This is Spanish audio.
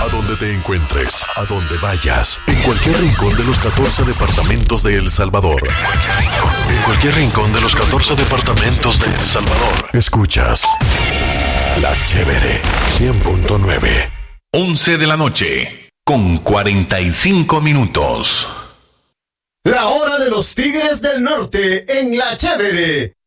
A donde te encuentres, a donde vayas, en cualquier rincón de los 14 departamentos de El Salvador. En cualquier rincón de los 14 departamentos de El Salvador. Escuchas La Chévere 100.9. 11 de la noche, con 45 minutos. La hora de los Tigres del Norte en La Chévere.